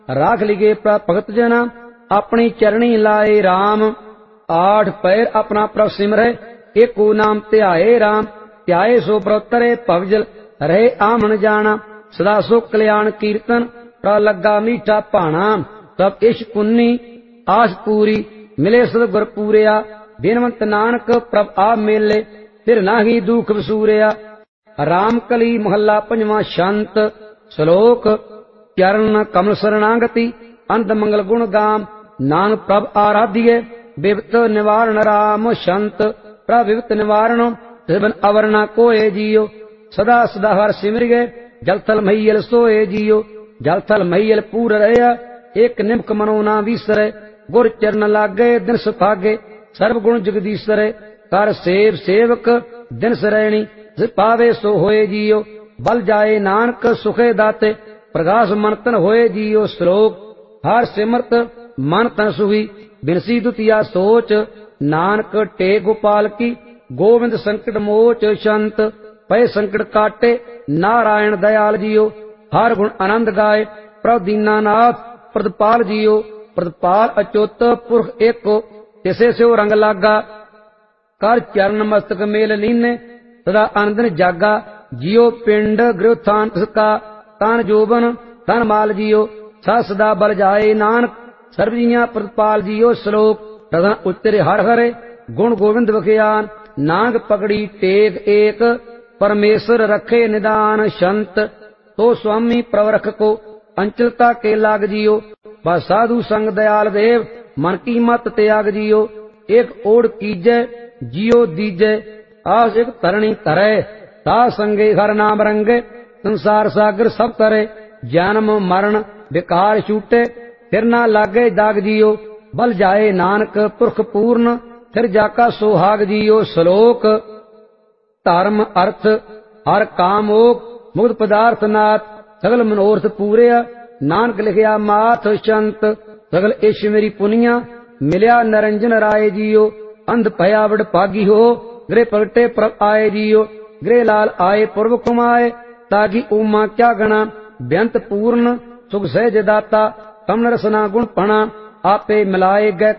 राख लिगे भगत जना अपनी चरणी लाए राम। आठ पैर अपना प्रभ सिमरै एको नाम ध्याए राम। ध्याए सो प्रभ तरे भवजल रहे आमन जाना। सदा सो कल्याण कीर्तन प्रभ लगा मीठा भाना। तब इश पुन्नी आस पूरी मिले सतगुर पूरिया। बिनवंत नानक प्रभ आप मेले फिर नाही दुख वसूरिया। राम कली महला पंजवां शंत। श्लोक चरण कमल शरणागति अंत मंगल गुण गाम। नानक प्रभ आराधिये विपत निवारण राम। शंत प्रभ विपत निवारण तिबन अवरना कोय जियो। सदा सदा हर सिमरिये जल थल महियल सोए जियो। जल थल महियल पूर रहे एक निमक मनो ना विसरे। गुर चरण लागे दिन सुभागे सर्व गुण जगदीश्वरे। कर सेव सेवक दिन सरैणी पावे सो होए जियो। बल जाए नानक सुखे दाते प्रकाश मन तन होए जियो। श्लोक हर सिमरत मन तन सुही बिनसी दुतिया सोच। नानक टेक गोपाल की गोविंद संकट मोच। शंत पै संकट काटे नारायण दयाल जियो। हर गुण आनंद गाए प्रभ दीनानाथ प्रदपाल जियो। प्रदपाल अचोत पुरख एको तिसे स्यो रंग लागा। कर चरण मस्तक मेल लीने सदा आनंदन जागा। जियो पिंड गृह थान इसका तान जोबन धन माल जियो। सा सदा बल जाए नानक सर्वजिया प्रदपाल जियो। श्लोक रधन उच्चरे हर हरे गुण गोविंद बखियान। नानक पकड़ी टेक एक परमेश्वर रखे निदान। शंत तो स्वामी प्रवरख को अंचलता के लाग जियो। बस साधु संग दयाल देव मन की मत त्याग जियो। एक ओढ़ कीजै जियो दीजै आस एक तरणी तरै। ता संगे हर नाम रंगे संसार सागर सब तरे। जन्म मरण विकार छूटे फिर ना लागे दाग जियो। बल जाए नानक पुरख पूर्ण फिर जाका सोहाग जियो। श्लोक धर्म अर्थ हर कामोक मुक्त पदार्थ नाथ सगल मनोरथ पूरे। नानक लिखिया माथ। शंत सगल इश मेरी पुनिया मिलिया नरंजन राय जियो। अंध भया बड़ भागी हो गृह प्रगटे प्रभ आए जियो। गृह लाल आए पूर्व कुमाए तागी उमा क्या गणा। बेअंत पूर्ण सुख सहज दाता कमल रसना गुण पणा। आपे मिलाए गए